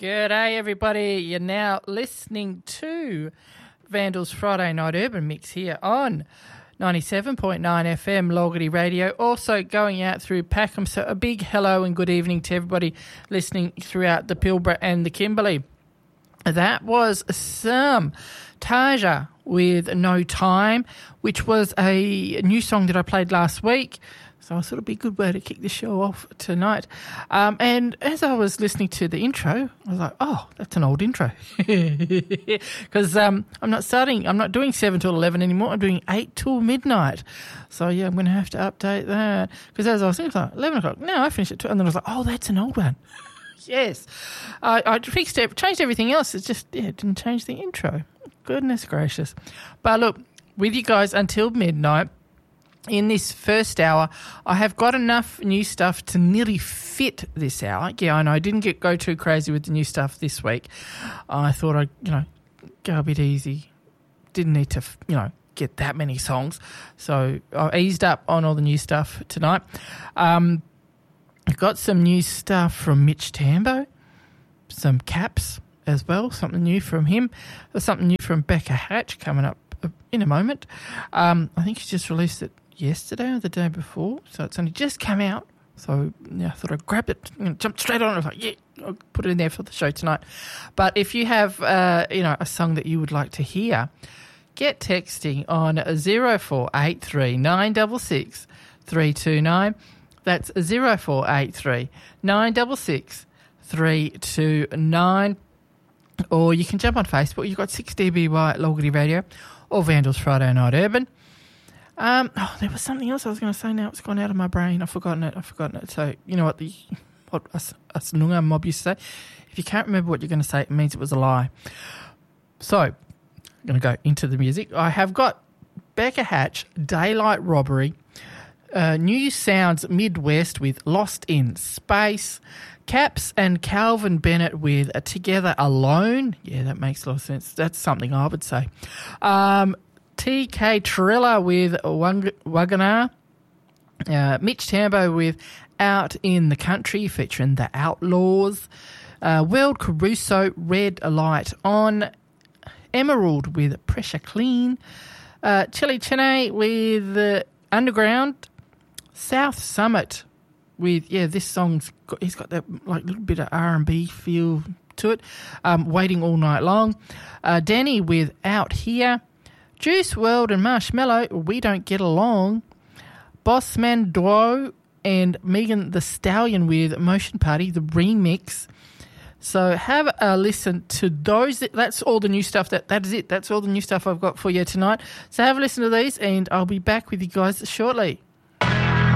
G'day, everybody. You're now listening to Vandals Friday Night Urban Mix here on 97.9 FM Loggerty Radio, also going out through Packham. So a big hello and good evening to everybody listening throughout the Pilbara and the Kimberley. That was some Taja with No Time, which was a new song that I played last week. So I thought it'd be a good way to kick the show off tonight. And as I was listening to the intro, I was like, oh, that's an old intro. Because I'm not doing 7 till 11 anymore. I'm doing 8 till midnight. So, yeah, I'm going to have to update that. Because as I was thinking, like, 11 o'clock. No, I finished at 2. And then I was like, oh, that's an old one. Yes. I fixed it, changed everything else. It just didn't change the intro. Goodness gracious. But look, with you guys until midnight. In this first hour, I have got enough new stuff to nearly fit this hour. Yeah, I know I didn't go too crazy with the new stuff this week. I thought I'd, go a bit easy. Didn't need to, get that many songs. So I eased up on all the new stuff tonight. I've got some new stuff from Mitch Tambo, some Caps as well, something new from him. There's something new from Becca Hatch coming up in a moment. I think she just released it yesterday or the day before, so it's only just come out. So I thought I'd grab it and jump straight on. I was like, yeah, I'll put it in there for the show tonight. But if you have, a song that you would like to hear, get texting on 0483 966 329. That's 0483 966 329. Or you can jump on Facebook. You've got 6DBY at Loggerty Radio or Vandals Friday Night Urban. There was something else I was going to say now. It's gone out of my brain. I've forgotten it. So, you know what us Noongar mob used to say? If you can't remember what you're going to say, it means it was a lie. So, I'm going to go into the music. I have got Becca Hatch, Daylight Robbery, New Sounds Midwest with Lost in Space, Caps and Calvin Bennett with Together Alone. Yeah, that makes a lot of sense. That's something I would say. TK Triller with Wagner, Mitch Tambo with Out in the Country featuring the Outlaws, World Caruso, Red Light On, Emerald with Pressure Clean, Chili Chene with Underground, South Summit with, this song's he's got that little bit of R&B feel to it, Waiting All Night Long, Danny with Out Here, Juice WRLD and Marshmello, We Don't Get Along, Bossman Duo and Megan Thee Stallion with Motion Party, the remix. So have a listen to those. That's all the new stuff. That is it. That's all the new stuff I've got for you tonight. So have a listen to these and I'll be back with you guys shortly.